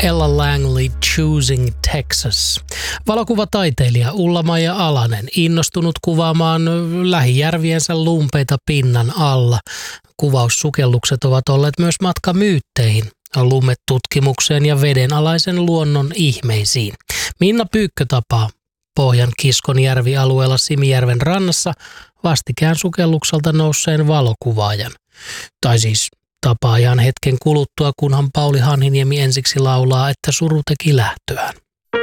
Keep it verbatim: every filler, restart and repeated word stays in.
Ella Langley Choosing Texas. Valokuvataiteilija Ulla-Maija Alanen innostunut kuvaamaan lähijärviensä lumpeita pinnan alla. Kuvaussukellukset ovat olleet myös matka myytteihin, lumetutkimukseen ja vedenalaisen luonnon ihmeisiin. Minna Pyykkö tapaa Pohjan Kiskonjärvi-alueella Simijärven rannassa vastikään sukellukselta nousseen valokuvaajan. Tai siis tapaa ihan hetken kuluttua, kunhan Pauli Hanhiniemi ensiksi laulaa, että suru teki lähtöään.